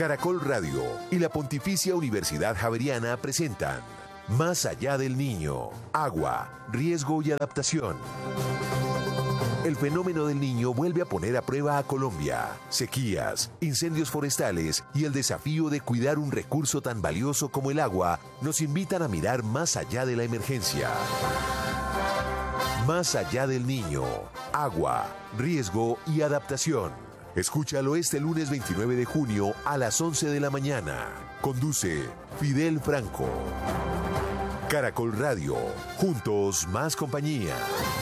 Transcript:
Caracol Radio y la Pontificia Universidad Javeriana presentan Más allá del niño, agua, riesgo y adaptación. El fenómeno del niño vuelve a poner a prueba a Colombia. Sequías, incendios forestales y el desafío de cuidar un recurso tan valioso como el agua nos invitan a mirar más allá de la emergencia. Más allá del niño, agua, riesgo y adaptación. Escúchalo este lunes 29 de junio a las 11 de la mañana. Conduce Fidel Franco. Caracol Radio. Juntos más compañía.